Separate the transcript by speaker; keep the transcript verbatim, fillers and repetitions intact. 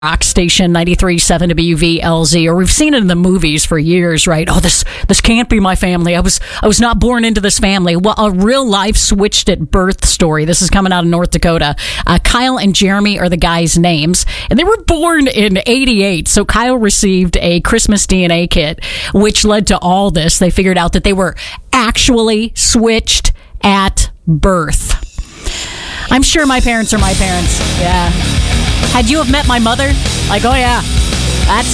Speaker 1: Rock Station ninety-three point seven W V L Z, or we've seen it in the movies for years, right? Oh, this this can't be my family. I was I was not born into this family. Well, a real life switched at birth story. This is coming out of North Dakota. Uh, Kyle and Jeremy are the guys' names, and they were born in eighty-eight. So Kyle received a Christmas D N A kit, which led to all this. They figured out that they were actually switched at birth. I'm sure my parents are my parents. Yeah. Had you have met my mother? Like, oh yeah, that's